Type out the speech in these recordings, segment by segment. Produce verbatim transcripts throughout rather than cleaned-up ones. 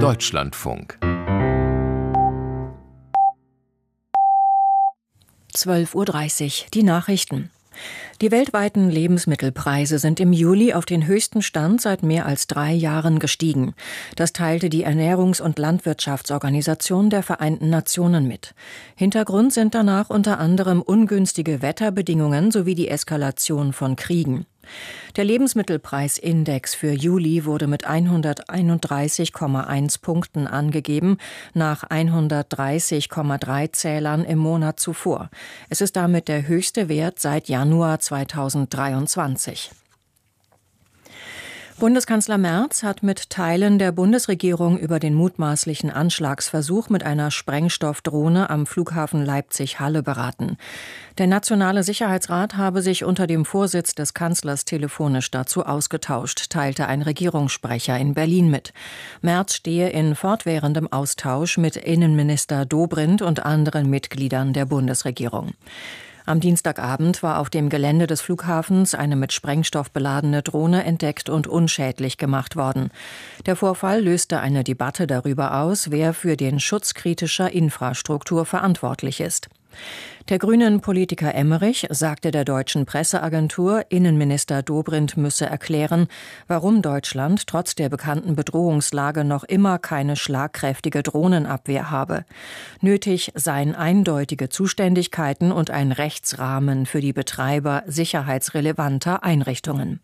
Deutschlandfunk. zwölf Uhr dreißig, die Nachrichten. Die weltweiten Lebensmittelpreise sind im Juli auf den höchsten Stand seit mehr als drei Jahren gestiegen. Das teilte die Ernährungs- und Landwirtschaftsorganisation der Vereinten Nationen mit. Hintergrund sind danach unter anderem ungünstige Wetterbedingungen sowie die Eskalation von Kriegen. Der Lebensmittelpreisindex für Juli wurde mit hunderteinunddreißig Komma eins Punkten angegeben, nach hundertdreißig Komma drei Zählern im Monat zuvor. Es ist damit der höchste Wert seit Januar zweitausenddreiundzwanzig. Bundeskanzler Merz hat mit Teilen der Bundesregierung über den mutmaßlichen Anschlagsversuch mit einer Sprengstoffdrohne am Flughafen Leipzig-Halle beraten. Der Nationale Sicherheitsrat habe sich unter dem Vorsitz des Kanzlers telefonisch dazu ausgetauscht, teilte ein Regierungssprecher in Berlin mit. Merz stehe in fortwährendem Austausch mit Innenminister Dobrindt und anderen Mitgliedern der Bundesregierung. Am Dienstagabend war auf dem Gelände des Flughafens eine mit Sprengstoff beladene Drohne entdeckt und unschädlich gemacht worden. Der Vorfall löste eine Debatte darüber aus, wer für den Schutz kritischer Infrastruktur verantwortlich ist. Der Grünen-Politiker Emmerich sagte der deutschen Presseagentur, Innenminister Dobrindt müsse erklären, warum Deutschland trotz der bekannten Bedrohungslage noch immer keine schlagkräftige Drohnenabwehr habe. Nötig seien eindeutige Zuständigkeiten und ein Rechtsrahmen für die Betreiber sicherheitsrelevanter Einrichtungen.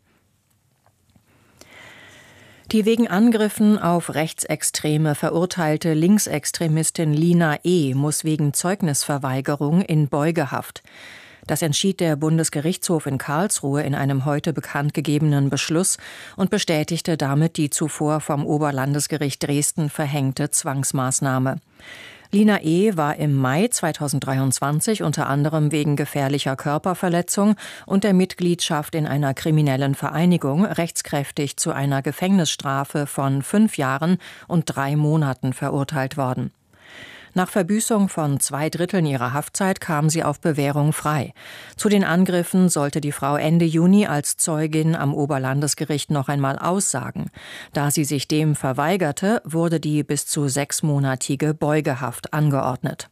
Die wegen Angriffen auf Rechtsextreme verurteilte Linksextremistin Lina E. muss wegen Zeugnisverweigerung in Beugehaft. Das entschied der Bundesgerichtshof in Karlsruhe in einem heute bekannt gegebenen Beschluss und bestätigte damit die zuvor vom Oberlandesgericht Dresden verhängte Zwangsmaßnahme. Lina E. war im Mai zweitausenddreiundzwanzig unter anderem wegen gefährlicher Körperverletzung und der Mitgliedschaft in einer kriminellen Vereinigung rechtskräftig zu einer Gefängnisstrafe von fünf Jahren und drei Monaten verurteilt worden. Nach Verbüßung von zwei Dritteln ihrer Haftzeit kam sie auf Bewährung frei. Zu den Angriffen sollte die Frau Ende Juni als Zeugin am Oberlandesgericht noch einmal aussagen. Da sie sich dem verweigerte, wurde die bis zu sechsmonatige Beugehaft angeordnet.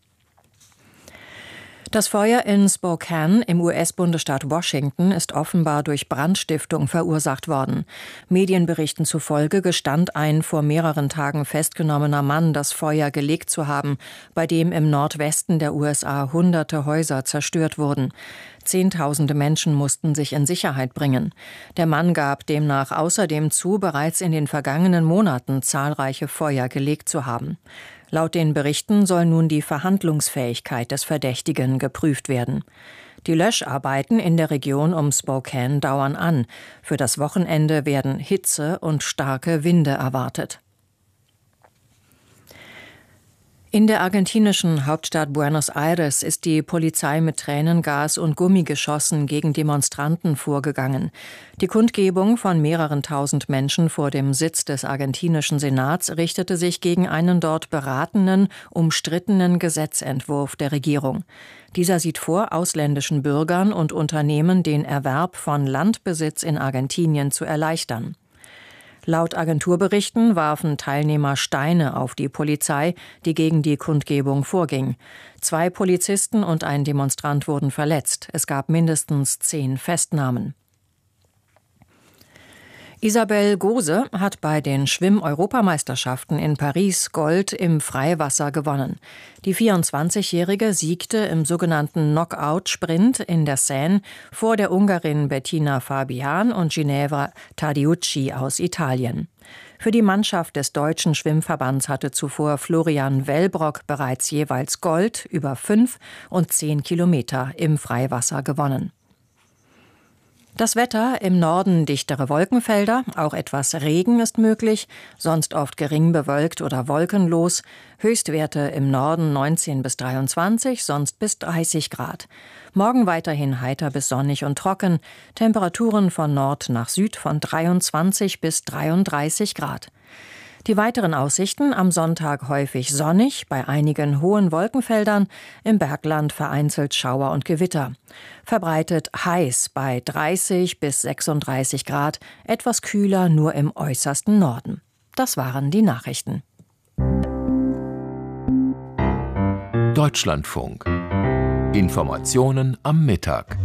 Das Feuer in Spokane im U S-Bundesstaat Washington ist offenbar durch Brandstiftung verursacht worden. Medienberichten zufolge gestand ein vor mehreren Tagen festgenommener Mann, das Feuer gelegt zu haben, bei dem im Nordwesten der U S A hunderte Häuser zerstört wurden. Zehntausende Menschen mussten sich in Sicherheit bringen. Der Mann gab demnach außerdem zu, bereits in den vergangenen Monaten zahlreiche Feuer gelegt zu haben. Laut den Berichten soll nun die Verhandlungsfähigkeit des Verdächtigen geprüft werden. Die Löscharbeiten in der Region um Spokane dauern an. Für das Wochenende werden Hitze und starke Winde erwartet. In der argentinischen Hauptstadt Buenos Aires ist die Polizei mit Tränengas und Gummigeschossen gegen Demonstranten vorgegangen. Die Kundgebung von mehreren tausend Menschen vor dem Sitz des argentinischen Senats richtete sich gegen einen dort beratenen, umstrittenen Gesetzentwurf der Regierung. Dieser sieht vor, ausländischen Bürgern und Unternehmen den Erwerb von Landbesitz in Argentinien zu erleichtern. Laut Agenturberichten warfen Teilnehmer Steine auf die Polizei, die gegen die Kundgebung vorging. Zwei Polizisten und ein Demonstrant wurden verletzt. Es gab mindestens zehn Festnahmen. Isabel Gose hat bei den Schwimm-Europameisterschaften in Paris Gold im Freiwasser gewonnen. Die vierundzwanzigjährige siegte im sogenannten Knockout-Sprint in der Seine vor der Ungarin Bettina Fabian und Ginevra Tadiucci aus Italien. Für die Mannschaft des Deutschen Schwimmverbands hatte zuvor Florian Wellbrock bereits jeweils Gold über fünf und zehn Kilometer im Freiwasser gewonnen. Das Wetter: im Norden dichtere Wolkenfelder, auch etwas Regen ist möglich, sonst oft gering bewölkt oder wolkenlos. Höchstwerte im Norden neunzehn bis dreiundzwanzig, sonst bis dreißig Grad. Morgen weiterhin heiter bis sonnig und trocken, Temperaturen von Nord nach Süd von dreiundzwanzig bis dreiunddreißig Grad. Die weiteren Aussichten: am Sonntag häufig sonnig, bei einigen hohen Wolkenfeldern, im Bergland vereinzelt Schauer und Gewitter. Verbreitet heiß bei dreißig bis sechsunddreißig Grad, etwas kühler nur im äußersten Norden. Das waren die Nachrichten. Deutschlandfunk. Informationen am Mittag.